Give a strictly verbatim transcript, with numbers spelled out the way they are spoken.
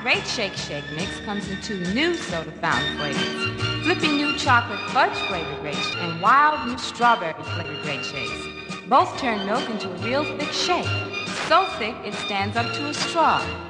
Great Shake Shake Mix comes in two new soda fountain flavors. Flippy new chocolate fudge flavored Great Shake and wild new strawberry flavored Great Shakes. Both turn milk into a real thick shake. So thick it stands up to a straw.